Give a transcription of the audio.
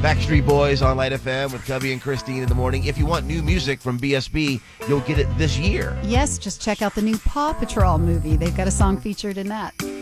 Backstreet Boys on Light FM with Cubby and Christine in the morning. If you want new music from BSB, you'll get it this year. Yes, just check out the new Paw Patrol movie. They've got a song featured in that.